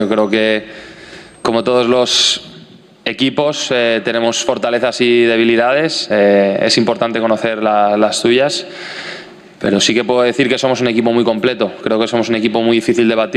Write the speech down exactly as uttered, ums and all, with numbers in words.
Yo creo que, como todos los equipos, eh, tenemos fortalezas y debilidades. Eh, es importante conocer la, las tuyas, pero sí que puedo decir que somos un equipo muy completo. Creo que somos un equipo muy difícil de batir.